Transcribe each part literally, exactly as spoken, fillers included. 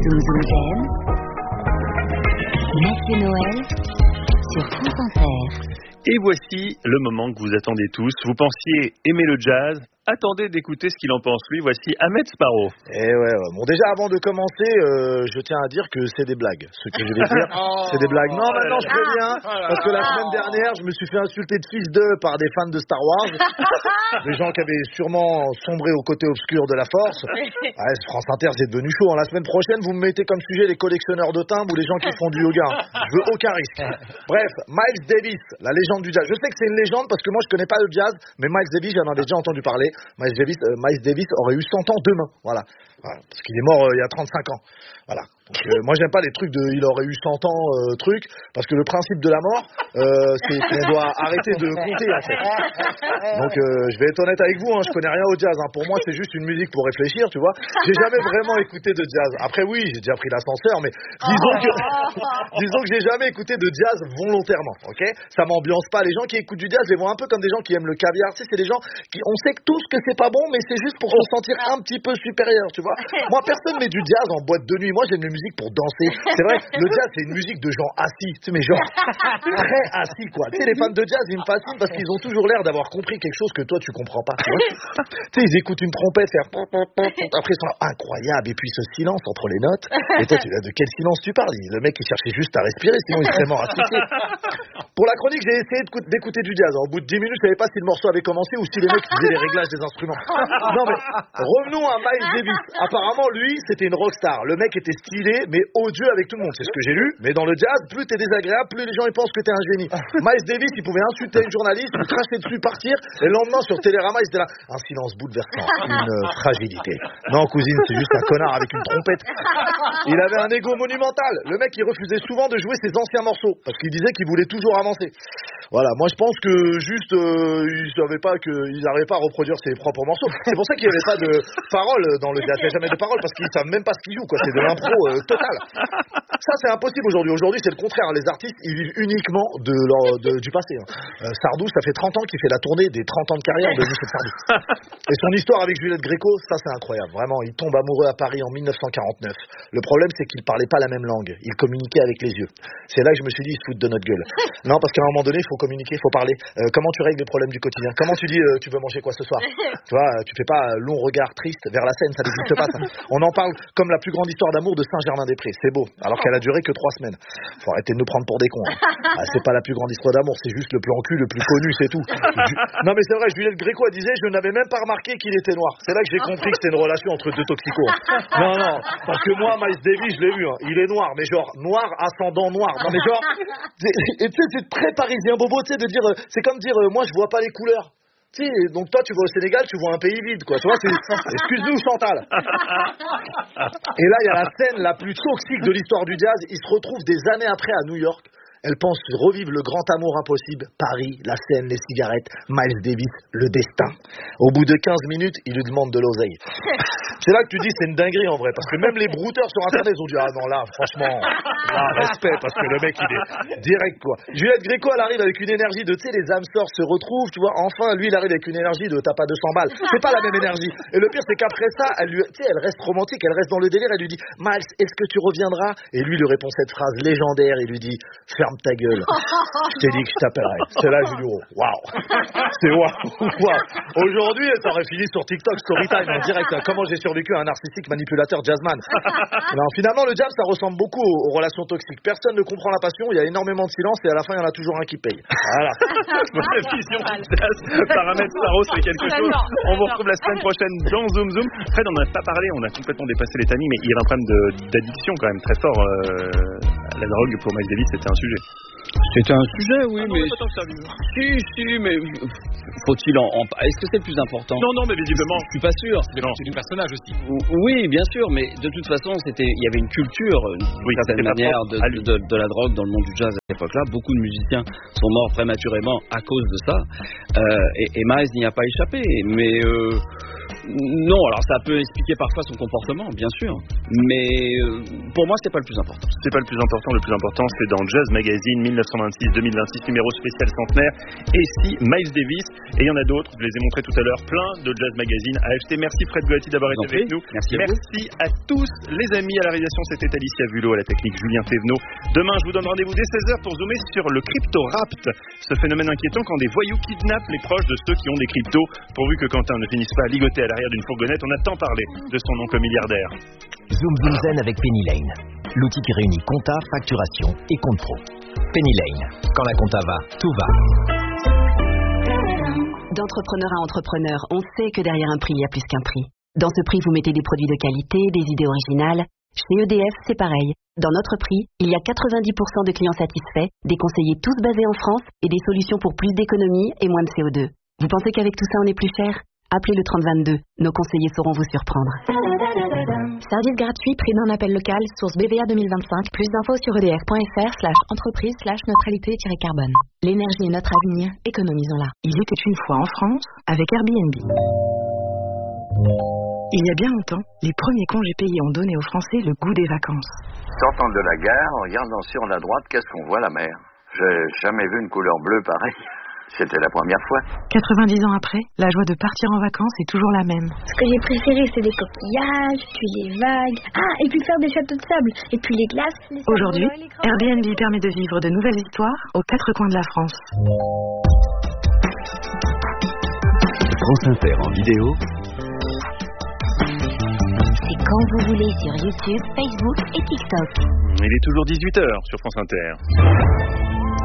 Zoom Zoom Jam, Mathieu Noël sur France Inter. Et voici le moment que vous attendez tous. Vous pensiez aimer le jazz? Attendez d'écouter ce qu'il en pense lui. Voici Ahmed Sparrow. Eh ouais, ouais. Bon, déjà avant de commencer, euh, je tiens à dire que c'est des blagues. Ce que je vais dire, oh, c'est des blagues. Non, oh maintenant je préviens, oh parce que la semaine dernière, je me suis fait insulter de fils d'eux par des fans de Star Wars, des gens qui avaient sûrement sombré au côté obscur de la Force. Ouais, France Inter, c'est devenu chaud. La semaine prochaine, vous me mettez comme sujet les collectionneurs de timbres ou les gens qui font du yoga. Je veux aucun risque. Bref, Miles Davis, la légende du jazz. Je sais que c'est une légende parce que moi je connais pas le jazz, mais Miles Davis, j'en avais déjà entendu parler. Miles Davis, euh, Miles Davis aurait eu cent ans demain, voilà, voilà parce qu'il est mort euh, il y a trente-cinq ans, voilà. Donc, euh, moi j'aime pas les trucs de il aurait eu cent ans euh, truc, parce que le principe de la mort, euh, c'est qu'on doit arrêter de compter en fait. Donc euh, je vais être honnête avec vous, hein, je connais rien au jazz, hein. Pour moi c'est juste une musique pour réfléchir, tu vois. J'ai jamais vraiment écouté de jazz. Après oui, j'ai déjà pris l'ascenseur, mais disons que disons que j'ai jamais écouté de jazz volontairement, ok. Ça m'ambiance pas. Les gens qui écoutent du jazz, ils vont un peu comme des gens qui aiment le caviar, tu sais, c'est des gens qui, on sait que tous que c'est pas bon, mais c'est juste pour se sentir un petit peu supérieur, tu vois. Moi personne met du jazz en boîte de nuit. Moi j'aime la musique pour danser. C'est vrai, le jazz c'est une musique de gens assis, tu sais, mais genre très assis quoi. Tu sais, les fans de jazz ils me fascinent parce qu'ils ont toujours l'air d'avoir compris quelque chose que toi tu comprends pas. Tu vois, tu sais, ils écoutent une trompette faire après ils sont là, incroyable, et puis ce silence entre les notes. Et toi tu dis de quel silence tu parles? Le mec il cherchait juste à respirer, sinon il serait mort asphyxié. Pour la chronique j'ai essayé d'écouter du jazz. Au bout de dix minutes je savais pas si le morceau avait commencé ou si les mecs faisaient les réglages des instruments. Non mais revenons à Miles Davis. Apparemment lui c'était une rockstar. Le mec était stylé mais odieux avec tout le monde, c'est ce que j'ai lu. Mais dans le jazz, plus t'es désagréable, plus les gens ils pensent que t'es un génie. Miles Davis, il pouvait insulter une journaliste, lui cracher dessus, partir, et le lendemain sur Télérama, il était là. Un silence bouleversant, une euh, fragilité. Non, cousine, c'est juste un connard avec une trompette. Il avait un ego monumental. Le mec, il refusait souvent de jouer ses anciens morceaux, parce qu'il disait qu'il voulait toujours avancer. Voilà, moi je pense que juste, euh, il savait pas qu'il n'arrivait pas à reproduire ses propres morceaux. C'est pour ça qu'il n'y avait pas de paroles dans le jazz. Il n'y a jamais de paroles, parce qu'ils savent même pas ce qu'ils jouent, quoi. C'est de l'impro euh, total. Ça c'est impossible aujourd'hui. Aujourd'hui c'est le contraire. Les artistes ils vivent uniquement de leur, de, du passé. Hein. Euh, Sardou ça fait trente ans qu'il fait la tournée des trente ans de carrière de Michel Sardou. Et son histoire avec Juliette Gréco, ça c'est incroyable. Vraiment, il tombe amoureux à Paris en mille neuf cent quarante-neuf. Le problème c'est qu'ils parlaient pas la même langue. Ils communiquaient avec les yeux. C'est là que je me suis dit ils se foutent de notre gueule. Non parce qu'à un moment donné il faut communiquer, il faut parler. Euh, comment tu règles les problèmes du quotidien? Comment tu dis euh, tu veux manger quoi ce soir? Tu vois, tu fais pas euh, long regard triste vers la scène, ça n'existe pas ça. On en parle comme la plus grande histoire d'amour de Saint-Germain-des-Prés. C'est beau. Alors qu'elle a duré que trois semaines. Faut arrêter de nous prendre pour des cons. Hein. Ah, c'est pas la plus grande histoire d'amour, c'est juste le plan cul le plus connu, c'est tout. Ju- non mais c'est vrai, Juliette Gréco elle disait je n'avais même pas remarqué qu'il était noir. C'est là que j'ai compris que c'était une relation entre deux toxicos. Hein. Non non, parce que moi Miles Davis je l'ai vu, hein. Il est noir, mais genre noir ascendant noir. Non mais genre, et tu sais c'est très parisien bobo, tu sais de dire, c'est comme dire euh, moi je vois pas les couleurs. Si, donc toi tu vas au Sénégal, tu vois un pays vide quoi, tu vois, c'est... excuse-nous Chantal. Et là il y a la scène la plus toxique de l'histoire du jazz, il se retrouve des années après à New York. Elle pense revivre le grand amour impossible, Paris, la scène, les cigarettes, Miles Davis, le destin. Au bout de quinze minutes, il lui demande de l'oseille. C'est là que tu dis c'est une dinguerie en vrai, parce que même les brouteurs sur internet ont dit ah non là franchement, là, respect, parce que le mec il est direct quoi. Juliette Gréco elle arrive avec une énergie de tu sais les âmes sœurs se retrouvent, tu vois, enfin lui il arrive avec une énergie de t'as pas deux cents balles. C'est pas la même énergie. Et le pire c'est qu'après ça, elle lui, tu sais elle reste romantique, elle reste dans le délire, elle lui dit Miles est-ce que tu reviendras? Et lui lui répond cette phrase légendaire, il lui dit ferme ta gueule. Je t'ai dit que je t'appellerai. C'est là, je lui dis, waouh. C'est waouh. Wow. Aujourd'hui, ça aurait fini sur TikTok, Storytime, en direct. Comment j'ai survécu à un narcissique manipulateur jazzman. Non, finalement, le jazz, ça ressemble beaucoup aux, aux relations toxiques. Personne ne comprend la passion, il y a énormément de silence et à la fin, il y en a toujours un qui paye. Voilà. La vision du jazz par Ahmed Sparrow, c'est quelque chose. On vous retrouve la semaine prochaine dans Zoom Zoom. Fred, on n'en a pas parlé, on a complètement dépassé les timings, mais il y avait un problème de, d'addiction quand même très fort. Euh, la drogue pour Miles Davis, c'était un sujet. C'était un sujet, oui, ah non, mais... pas tant que ça, si, si, mais... Faut-il en... en... Est-ce que c'est le plus important? Non, non, mais visiblement... Je suis pas sûr. C'est, c'est du personnage aussi. Oui, bien sûr, mais de toute façon, c'était... il y avait une culture, une oui, certaine manière, de, de, de, de la drogue dans le monde du jazz à cette époque-là. Beaucoup de musiciens sont morts prématurément à cause de ça. Euh, et, et Miles n'y a pas échappé, mais... Euh... Non, alors ça peut expliquer parfois son comportement, bien sûr, mais euh, pour moi c'est pas le plus important. C'est pas le plus important, le plus important c'est dans Jazz Magazine dix-neuf cent vingt-six deux mille vingt-six, numéro spécial centenaire, et si Miles Davis, et il y en a d'autres, je les ai montrés tout à l'heure, plein de Jazz Magazine à acheter. Merci Fred Goati d'avoir été avec nous. Merci, à, Merci à tous les amis. À la réalisation c'était Alicia Vulot, à la technique Julien Thévenot. Demain je vous donne rendez-vous dès seize heures pour zoomer sur le crypto-rapt, ce phénomène inquiétant quand des voyous kidnappent les proches de ceux qui ont des cryptos, pourvu que Quentin ne finisse pas à ligoter à l'arrière d'une fourgonnette. On a tant parlé de son oncle milliardaire. Zoom Zoom Zen avec Penny Lane, l'outil qui réunit compta, facturation et compte pro. Penny Lane, quand la compta va, tout va. D'entrepreneur à entrepreneur, on sait que derrière un prix, il y a plus qu'un prix. Dans ce prix, vous mettez des produits de qualité, des idées originales. Chez E D F, c'est pareil. Dans notre prix, il y a quatre-vingt-dix pour cent de clients satisfaits, des conseillers tous basés en France et des solutions pour plus d'économie et moins de C O deux. Vous pensez qu'avec tout ça, on est plus cher ? Appelez le trente vingt-deux, nos conseillers sauront vous surprendre. Service gratuit, prix d'un appel local, source B V A deux mille vingt-cinq, plus d'infos sur edf.fr slash entreprise slash neutralité-carbone. L'énergie est notre avenir, économisons-la. Il était une fois en France, avec Airbnb. Il y a bien longtemps, les premiers congés payés ont donné aux Français le goût des vacances. Sortant de la gare, en regardant sur la droite, qu'est-ce qu'on voit, la mer? J'ai jamais vu une couleur bleue pareille. C'était la première fois. quatre-vingt-dix ans après, la joie de partir en vacances est toujours la même. Ce que j'ai préféré, c'est les coquillages, puis les vagues. Ah, et puis faire des châteaux de sable, et puis les glaces. Les Aujourd'hui, Airbnb permet de vivre de nouvelles histoires aux quatre coins de la France. France Inter en vidéo. C'est quand vous voulez sur YouTube, Facebook et TikTok. Il est toujours dix-huit heures sur France Inter.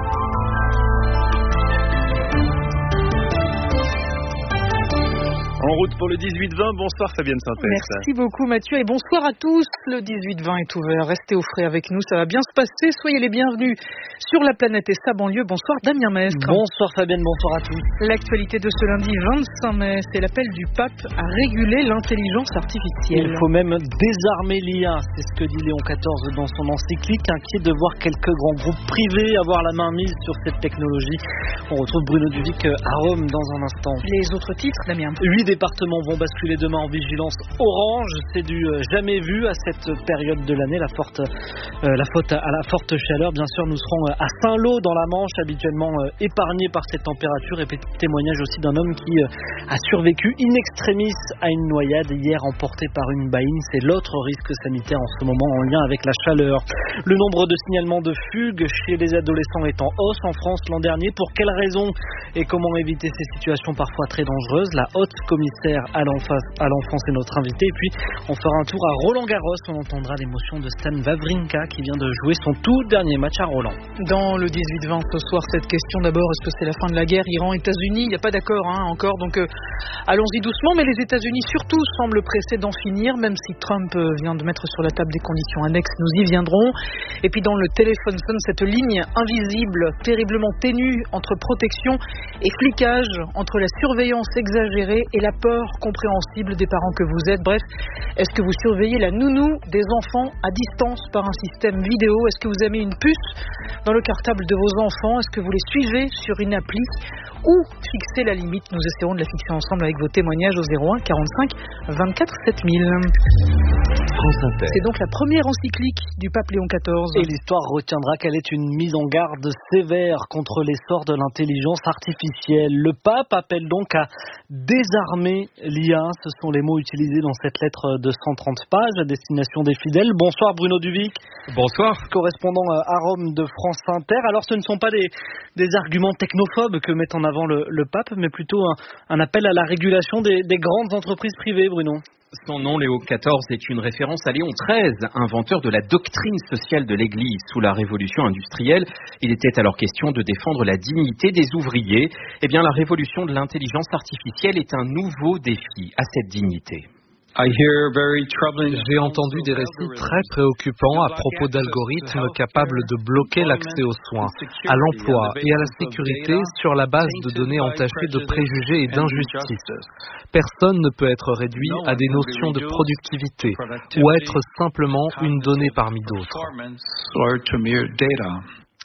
En route pour le dix-huit vingt, bonsoir Fabienne Synthèse. Merci beaucoup Mathieu et bonsoir à tous. Le dix-huit vingt est ouvert, restez au frais avec nous, ça va bien se passer, soyez les bienvenus sur la planète et sa banlieue. Bonsoir Damien Mestre. Bonsoir Fabienne, bonsoir à tous. L'actualité de ce lundi vingt-cinq mai, c'est l'appel du pape à réguler l'intelligence artificielle. Il faut même désarmer l'I A, c'est ce que dit Léon quatorze dans son encyclique, inquiet de voir quelques grands groupes privés avoir la main mise sur cette technologie. On retrouve Bruno Duvic à Rome dans un instant. Les autres titres, Damien. Huit départements vont basculer demain en vigilance orange. C'est du jamais vu à cette période de l'année. La, forte, euh, la faute à la forte chaleur. Bien sûr, nous serons à Saint-Lô dans la Manche, habituellement euh, épargné par cette température. Et petit témoignage aussi d'un homme qui euh, a survécu in extremis à une noyade hier emporté par une baïne. C'est l'autre risque sanitaire en ce moment en lien avec la chaleur. Le nombre de signalements de fugues chez les adolescents est en hausse en France l'an dernier. Pour quelles raisons et comment éviter ces situations parfois très dangereuses? La haute commissaire à l'enfance est notre invité. Et puis on fera un tour à Roland-Garros. On entendra l'émotion de Stan Wawrinka qui vient de jouer son tout dernier match à Roland. Dans le dix-huit vingt ce soir, cette question d'abord, est-ce que c'est la fin de la guerre Iran-États-Unis? Il n'y a pas d'accord hein, encore, donc euh, allons-y doucement. Mais les États-Unis surtout semblent pressés d'en finir, même si Trump euh, vient de mettre sur la table des conditions annexes. Nous y viendrons. Et puis dans le téléphone sonne cette ligne invisible, terriblement ténue entre protection et flicage, entre la surveillance exagérée et la peur compréhensible des parents que vous êtes. Bref, est-ce que vous surveillez la nounou des enfants à distance par un système vidéo? Est-ce que vous avez une puce dans le cartable de vos enfants? Est-ce que vous les suivez sur une appli? Ou fixer la limite? Nous essaierons de la fixer ensemble avec vos témoignages au zéro un quarante-cinq vingt-quatre sept mille. C'est donc la première encyclique du pape Léon quatorze. Et l'histoire retiendra qu'elle est une mise en garde sévère contre l'essor de l'intelligence artificielle. Le pape appelle donc à désarmer l'I A. Ce sont les mots utilisés dans cette lettre de cent trente pages à destination des fidèles. Bonsoir Bruno Duvic. Bonsoir. Correspondant à Rome de France Inter. Alors ce ne sont pas des, des arguments technophobes que met en avant le, le pape, mais plutôt un, un appel à la régulation des, des grandes entreprises privées, Bruno. Son nom, Léon quatorze, est une référence à Léon treize, inventeur de la doctrine sociale de l'Église sous la Révolution industrielle. Il était alors question de défendre la dignité des ouvriers. Eh bien, la révolution de l'intelligence artificielle est un nouveau défi à cette dignité. J'ai entendu des récits très préoccupants à propos d'algorithmes capables de bloquer l'accès aux soins, à l'emploi et à la sécurité sur la base de données entachées de préjugés et d'injustices. Personne ne peut être réduit à des notions de productivité ou être simplement une donnée parmi d'autres.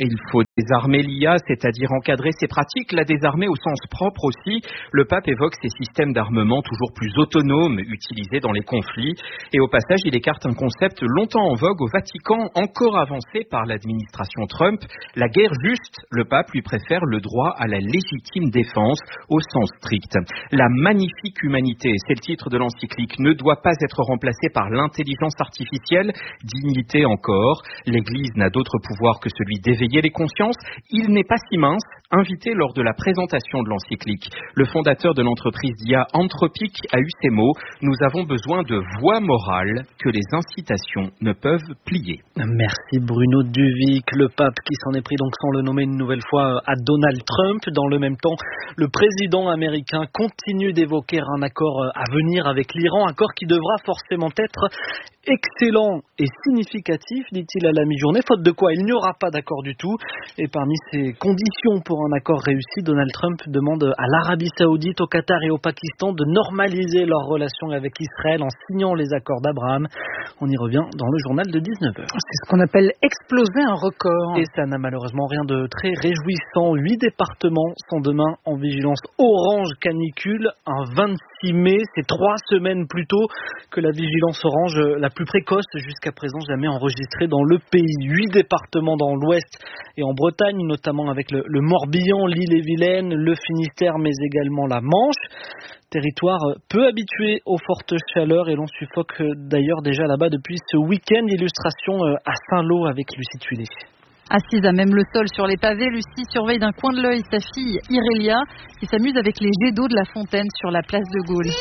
Il faut désarmer l'I A, c'est-à-dire encadrer ses pratiques, la désarmer au sens propre aussi. Le pape évoque ces systèmes d'armement toujours plus autonomes utilisés dans les conflits. Et au passage, il écarte un concept longtemps en vogue au Vatican, encore avancé par l'administration Trump. La guerre juste, le pape lui préfère le droit à la légitime défense au sens strict. La magnifique humanité, c'est le titre de l'encyclique, ne doit pas être remplacée par l'intelligence artificielle. Dignité encore. L'Église n'a d'autre pouvoir que celui d'éveiller les consciences. Il n'est pas si mince. Invité lors de la présentation de l'encyclique, le fondateur de l'entreprise d'I A Anthropic a eu ces mots: nous avons besoin de voix morales que les incitations ne peuvent plier. Merci Bruno Duvic. Le pape qui s'en est pris donc sans le nommer une nouvelle fois à Donald Trump. Dans le même temps, le président américain continue d'évoquer un accord à venir avec l'Iran, accord qui devra forcément être excellent et significatif, dit-il à la mi-journée, faute de quoi il n'y aura pas d'accord du tout. Et parmi ces conditions pour un accord réussi, Donald Trump demande à l'Arabie Saoudite, au Qatar et au Pakistan de normaliser leurs relations avec Israël en signant les accords d'Abraham. On y revient dans le journal de dix-neuf heures. C'est ce qu'on appelle exploser un record. Et ça n'a malheureusement rien de très réjouissant. Huit départements sont demain en vigilance orange canicule. Un vingt-six mai, c'est trois semaines plus tôt que la vigilance orange la plus précoce jusqu'à présent jamais enregistrée dans le pays. Huit départements dans l'ouest et en Bretagne, notamment avec le, le Morbihan, l'Ille-et-Vilaine, le Finistère, mais également la Manche. Territoire peu habitué aux fortes chaleurs et l'on suffoque d'ailleurs déjà là-bas depuis ce week-end. Illustration à Saint-Lô avec Lucie Tuilé. Assise à même le sol sur les pavés, Lucie surveille d'un coin de l'œil sa fille Irélia qui s'amuse avec les jets d'eau de la fontaine sur la place de Gaulle.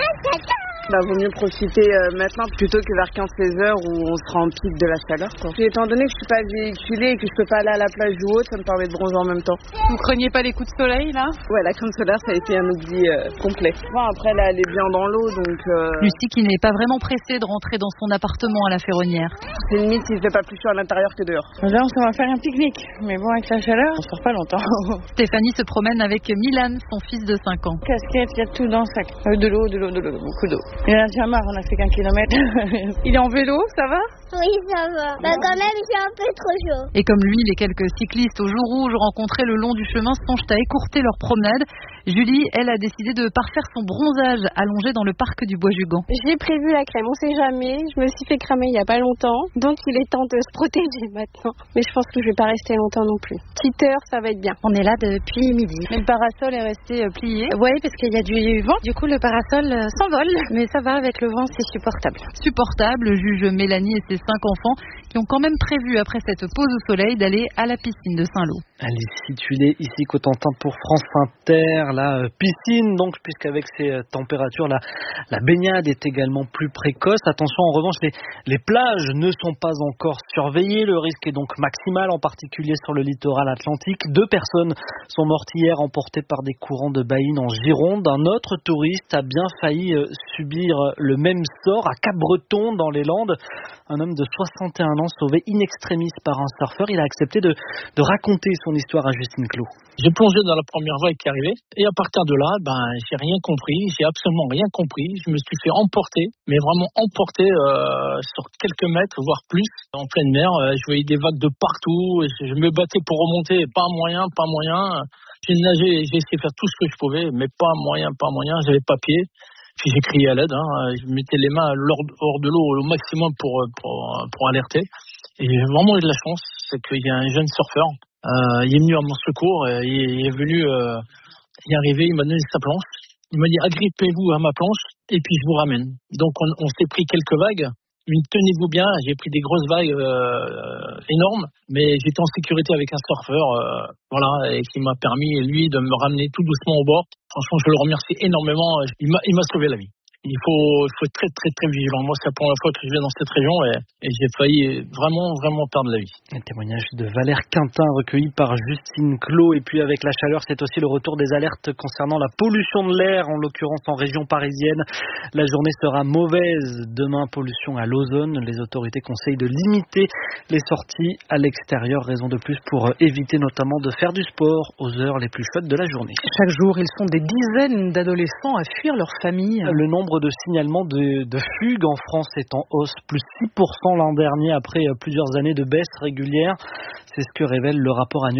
Bah, vaut mieux profiter euh, maintenant plutôt que vers quinze seize heures où on sera en pic de la chaleur, quoi. Puis, étant donné que je suis pas véhiculée et que je peux pas aller à la plage ou autre, ça me permet de bronzer en même temps. Vous craignez pas les coups de soleil là? Ouais, la crème solaire ça a été un oubli euh, complet. Bon, après là elle est bien dans l'eau donc... Euh... Lucie qui n'est pas vraiment pressée de rentrer dans son appartement à la Ferronnière. C'est limite s'il fait pas plus chaud à l'intérieur que dehors. Là on va faire un pique-nique, mais bon avec la chaleur on sort pas longtemps. Stéphanie se promène avec Milan, son fils de cinq ans. Casquette, il y a tout dans le sac. Euh, de l'eau, de l'eau, de l'eau, beaucoup d'eau. Il en a déjà marre, on a fait qu'un kilomètre. Il est en vélo, ça va? Oui, ça va. Bah quand même, j'ai un peu trop chaud. Et comme lui, les quelques cyclistes au jour rouge rencontrés le long du chemin songent à écourter leur promenade. Julie, elle, a décidé de parfaire son bronzage allongé dans le parc du Bois-Jugan. J'ai prévu la crème, on sait jamais. Je me suis fait cramer il y a pas longtemps. Donc il est temps de se protéger maintenant. Mais je pense que je vais pas rester longtemps non plus. Petite heure, ça va être bien. On est là depuis midi. Mais le parasol est resté plié. Oui, parce qu'il y a du vent. Du coup, le parasol s'envole. Mais ça va, avec le vent, c'est supportable. Supportable, juge Mélanie et ses cinq enfants qui ont quand même prévu, après cette pause au soleil, d'aller à la piscine de Saint-Lô. Elle est située ici, Cotentin, pour France Inter. La piscine, donc, puisqu'avec ces températures, la, la baignade est également plus précoce. Attention, en revanche, les, les plages ne sont pas encore surveillées. Le risque est donc maximal, en particulier sur le littoral atlantique. Deux personnes sont mortes hier, emportées par des courants de baïnes en Gironde. Un autre touriste a bien failli subir le même sort à Cap-Breton, dans les Landes. Un homme de soixante et un ans sauvé in extremis par un surfeur. Il a accepté de, de raconter son histoire à Justine Clos. J'ai plongé dans la première vague qui arrivait et à partir de là, ben, j'ai rien compris, j'ai absolument rien compris. Je me suis fait emporter, mais vraiment emporter euh, sur quelques mètres, voire plus, en pleine mer. Je voyais des vagues de partout, je me battais pour remonter, pas moyen, pas moyen. J'ai nagé, j'ai essayé de faire tout ce que je pouvais, mais pas moyen, pas moyen, j'avais pas pied. Puis j'ai crié à l'aide, hein. Je mettais les mains hors de l'eau au maximum pour, pour, pour alerter. Et j'ai vraiment eu de la chance, c'est qu'il y a un jeune surfeur, euh, il est venu à mon secours, et il est venu euh, y arriver, il m'a donné sa planche. Il m'a dit agrippez-vous à ma planche et puis je vous ramène. Donc on, on s'est pris quelques vagues. Mais tenez-vous bien, j'ai pris des grosses vagues euh, énormes, mais j'étais en sécurité avec un surfeur, euh, voilà, et qui m'a permis, lui, de me ramener tout doucement au bord. Franchement, je le remercie énormément. Il m'a, il m'a sauvé la vie. Il faut, il faut être très, très, très vigilant. Moi, c'est la première fois que je vais dans cette région et, et j'ai failli vraiment, vraiment perdre la vie. Un témoignage de Valère Quintin recueilli par Justine Clos. Et puis, avec la chaleur, c'est aussi le retour des alertes concernant la pollution de l'air, en l'occurrence en région parisienne. La journée sera mauvaise. Demain, pollution à l'ozone. Les autorités conseillent de limiter les sorties à l'extérieur. Raison de plus pour éviter notamment de faire du sport aux heures les plus chaudes de la journée. Chaque jour, ils sont des dizaines d'adolescents à fuir leur famille. Le nombre nombre de signalements de, de fugues en France est en hausse, plus six pour cent l'an dernier après plusieurs années de baisse régulière. C'est ce que révèle le rapport annuel